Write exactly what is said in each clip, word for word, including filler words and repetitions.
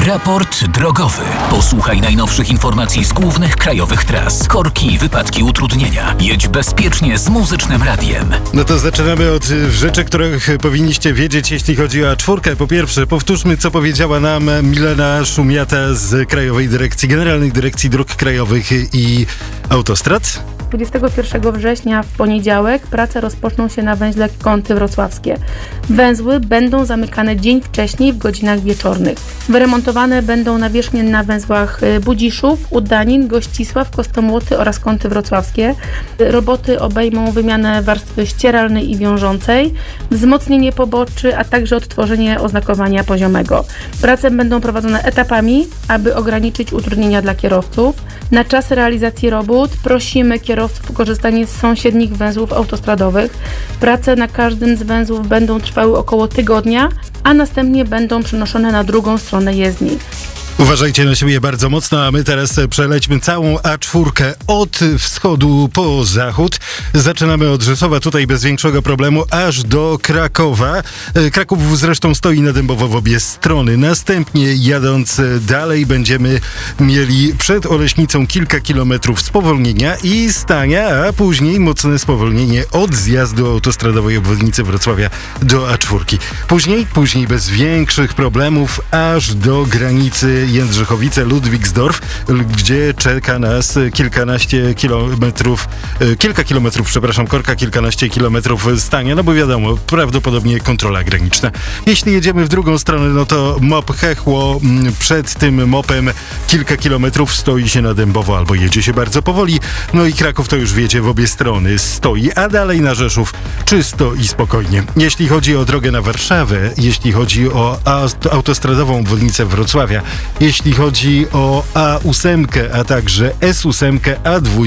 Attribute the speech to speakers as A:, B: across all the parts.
A: Raport drogowy. Posłuchaj najnowszych informacji z głównych krajowych tras. Korki, wypadki, utrudnienia. Jedź bezpiecznie z Muzycznym Radiem.
B: No to zaczynamy od rzeczy, których powinniście wiedzieć, jeśli chodzi o A cztery. Po pierwsze, powtórzmy, co powiedziała nam Milena Szumiata z Krajowej Dyrekcji, Generalnej Dyrekcji Dróg Krajowych i Autostrad.
C: dwudziestego pierwszego września w poniedziałek prace rozpoczną się na węźle Kąty Wrocławskie. Węzły będą zamykane dzień wcześniej w godzinach wieczornych. Wyremontowane będą nawierzchnie na węzłach Budziszów, Udanin, Gościsław, Kostomłoty oraz Kąty Wrocławskie. Roboty obejmą wymianę warstwy ścieralnej i wiążącej, wzmocnienie poboczy, a także odtworzenie oznakowania poziomego. Prace będą prowadzone etapami, aby ograniczyć utrudnienia dla kierowców. Na czas realizacji robót prosimy kierowców o korzystanie z sąsiednich węzłów autostradowych. Prace na każdym z węzłów będą trwały około tygodnia, a następnie będą przenoszone na drugą stronę jezdni.
B: Uważajcie na siebie bardzo mocno, a my teraz przelećmy całą A cztery od wschodu po zachód. Zaczynamy od Rzeszowa, tutaj bez większego problemu, aż do Krakowa. Kraków zresztą stoi na Dębowo w obie strony. Następnie jadąc dalej będziemy mieli przed Oleśnicą kilka kilometrów spowolnienia i stania, a później mocne spowolnienie od zjazdu autostradowej obwodnicy Wrocławia do A cztery. Później, później bez większych problemów aż do granicy Jędrzychowice, Ludwigsdorf, gdzie czeka nas kilkanaście kilometrów, kilka kilometrów, przepraszam, korka, kilkanaście kilometrów stania, no bo wiadomo, prawdopodobnie kontrola graniczna. Jeśli jedziemy w drugą stronę, no to mop Hechło, przed tym mopem kilka kilometrów stoi się na Dębowo albo jedzie się bardzo powoli, no i Kraków to już wiecie, w obie strony stoi, a dalej na Rzeszów czysto i spokojnie. Jeśli chodzi o drogę na Warszawę, jeśli chodzi o autostradową obwodnicę Wrocławia, jeśli chodzi o A osiem, a także S osiem, A dwa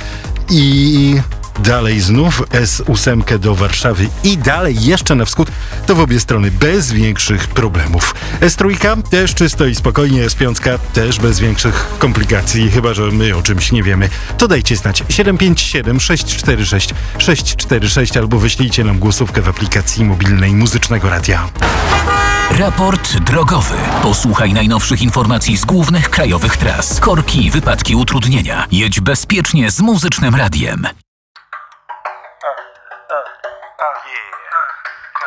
B: i dalej znów S osiem do Warszawy i dalej jeszcze na wschód, to w obie strony bez większych problemów. S trzy też czysto i spokojnie, S pięć też bez większych komplikacji, chyba że my o czymś nie wiemy. To dajcie znać siedem pięć siedem sześć cztery sześć sześć cztery sześć albo wyślijcie nam głosówkę w aplikacji mobilnej Muzycznego Radia.
A: Raport drogowy. Posłuchaj najnowszych informacji z głównych krajowych tras. Korki, wypadki, utrudnienia. Jedź bezpiecznie z Muzycznym Radiem.
D: Uh, uh, uh, yeah.